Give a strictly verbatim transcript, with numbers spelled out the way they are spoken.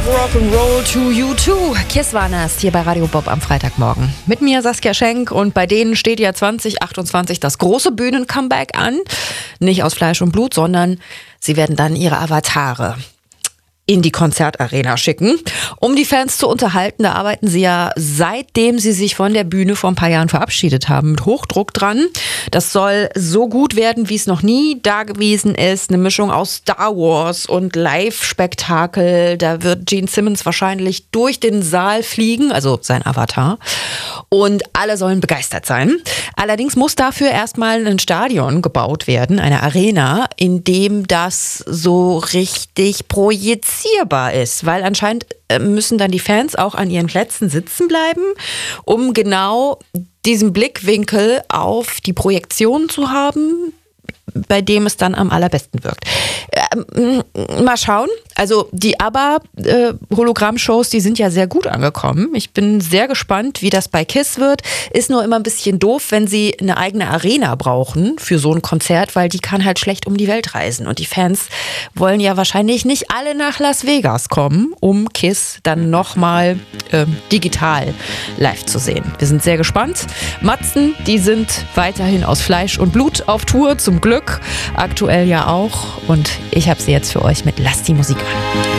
Rock'n'Roll to You Too. Kiss war das hier bei Radio Bob am Freitagmorgen. Mit mir Saskia Schenk und bei denen steht ja zwanzig achtundzwanzig das große Bühnen-Comeback an. Nicht aus Fleisch und Blut, sondern sie werden dann ihre Avatare in die Konzertarena schicken, um die Fans zu unterhalten. Da arbeiten sie ja, seitdem sie sich von der Bühne vor ein paar Jahren verabschiedet haben, mit Hochdruck dran. Das soll so gut werden, wie es noch nie da gewesen ist. Eine Mischung aus Star Wars und Live-Spektakel. Da wird Gene Simmons wahrscheinlich durch den Saal fliegen, also sein Avatar. Und alle sollen begeistert sein. Allerdings muss dafür erstmal ein Stadion gebaut werden, eine Arena, in dem das so richtig projizierbar ist, weil anscheinend müssen dann die Fans auch an ihren Plätzen sitzen bleiben, um genau diesen Blickwinkel auf die Projektion zu haben, bei dem es dann am allerbesten wirkt. Ähm, mal schauen. Also die ABBA-Hologramm-Shows, die sind ja sehr gut angekommen. Ich bin sehr gespannt, wie das bei KISS wird. Ist nur immer ein bisschen doof, wenn sie eine eigene Arena brauchen für so ein Konzert, weil die kann halt schlecht um die Welt reisen. Und die Fans wollen ja wahrscheinlich nicht alle nach Las Vegas kommen, um KISS dann nochmal äh, digital live zu sehen. Wir sind sehr gespannt. Matzen, die sind weiterhin aus Fleisch und Blut auf Tour, zum Glück. Aktuell ja auch. Und ich habe sie jetzt für euch mit Lass die Musik an.